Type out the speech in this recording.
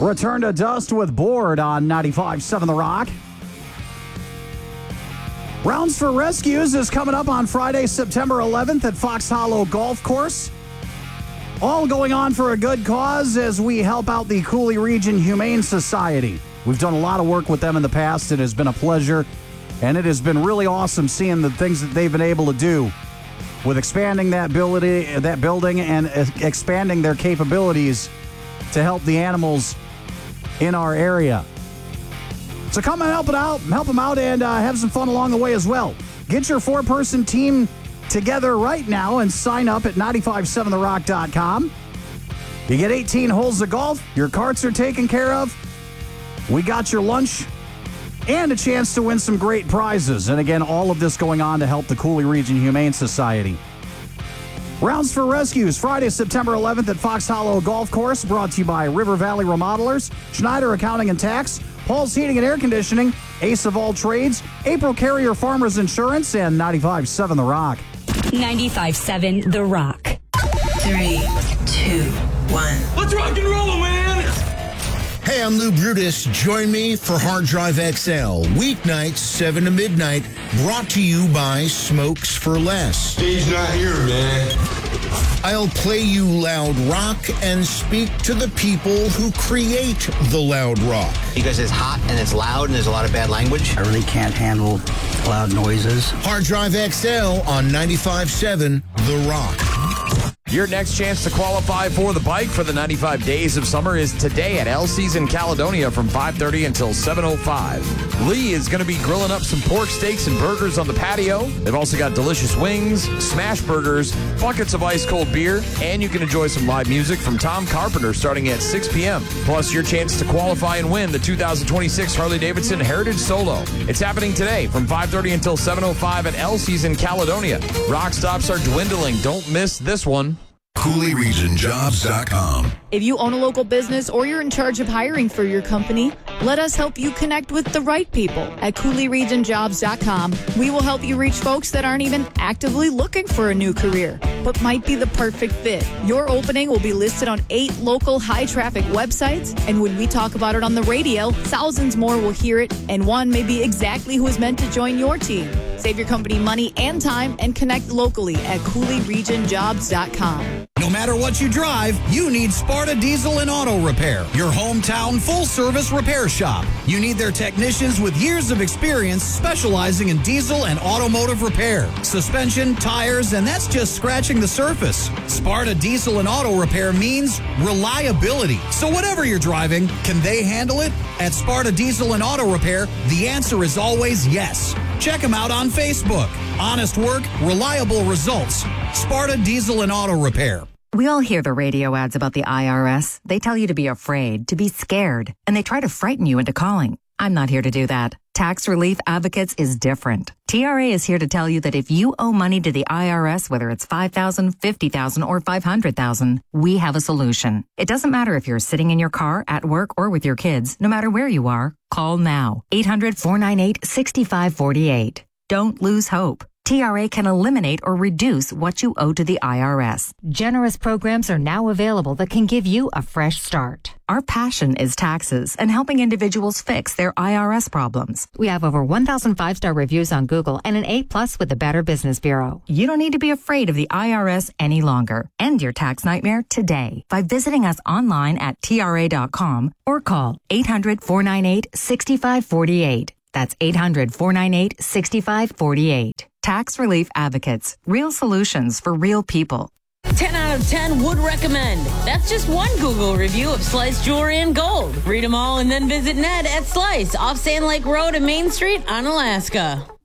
Return to Dust with Board on 95.7 The Rock. Rounds for Rescues is coming up on Friday, September 11th at Fox Hollow Golf Course. All going on for a good cause as we help out the Cooley Region Humane Society. We've done a lot of work with them in the past. It has been a pleasure, and it has been really awesome seeing the things that they've been able to do with expanding that building and expanding their capabilities to help the animals in our area. So come and help them out, and have some fun along the way as well. Get your 4-person team together right now and sign up at 957therock.com. You get 18 holes of golf. Your carts are taken care of. We got your lunch and a chance to win some great prizes. And again, all of this going on to help the Cooley Region Humane Society. Rounds for Rescues, Friday, September 11th at Fox Hollow Golf Course, brought to you by River Valley Remodelers, Schneider Accounting and Tax, Paul's Heating and Air Conditioning, Ace of All Trades, April Carrier Farmers Insurance, and 95.7 The Rock. 95.7 The Rock. 3, 2, 1. Let's rock and roll, man! Hey, I'm Lou Brutus. Join me for Hard Drive XL, weeknights 7 to midnight, brought to you by Smokes for Less. He's not here, man. I'll play you loud rock and speak to the people who create the loud rock. Because it's hot and it's loud and there's a lot of bad language. I really can't handle loud noises. Hard Drive XL on 95.7 The Rock. Your next chance to qualify for the bike for the 95 Days of Summer is today at LC's in Caledonia from 5:30 until 7:05. Lee is going to be grilling up some pork steaks and burgers on the patio. They've also got delicious wings, smash burgers, buckets of ice-cold beer, and you can enjoy some live music from Tom Carpenter starting at 6 p.m. Plus, your chance to qualify and win the 2026 Harley-Davidson Heritage Solo. It's happening today from 5:30 until 7:05 at LC's in Caledonia. Rock stops are dwindling. Don't miss this one. CooleyRegionJobs.com. If you own a local business or you're in charge of hiring for your company, let us help you connect with the right people at CooleyRegionJobs.com. We will help you reach folks that aren't even actively looking for a new career, but might be the perfect fit. Your opening will be listed on 8 local high-traffic websites, and when we talk about it on the radio, thousands more will hear it, and one may be exactly who is meant to join your team. Save your company money and time and connect locally at CooleyRegionJobs.com. No matter what you drive, you need Sparta Diesel and Auto Repair, your hometown full-service repair shop. You need their technicians with years of experience specializing in diesel and automotive repair, suspension, tires, and that's just scratching the surface. Sparta Diesel and Auto Repair means reliability. So whatever you're driving, can they handle it? At Sparta Diesel and Auto Repair, the answer is always yes. Check them out on Facebook. Honest work, reliable results. Sparta Diesel and Auto Repair. We all hear the radio ads about the IRS. They tell you to be afraid, to be scared, and they try to frighten you into calling. I'm not here to do that. Tax Relief Advocates is different. TRA is here to tell you that if you owe money to the IRS, whether it's $5,000, $50,000, or $500,000, we have a solution. It doesn't matter if you're sitting in your car, at work, or with your kids. No matter where you are, call now. 800-498-6548. Don't lose hope. TRA can eliminate or reduce what you owe to the IRS. Generous programs are now available that can give you a fresh start. Our passion is taxes and helping individuals fix their IRS problems. We have over 1,000 5-star reviews on Google and an A+ with the Better Business Bureau. You don't need to be afraid of the IRS any longer. End your tax nightmare today by visiting us online at TRA.com or call 800-498-6548. That's 800-498-6548. Tax Relief Advocates. Real solutions for real people. 10 out of 10 would recommend. That's just one Google review of Slice Jewelry and Gold. Read them all and then visit Ned at Slice off Sand Lake Road and Main Street on Alaska.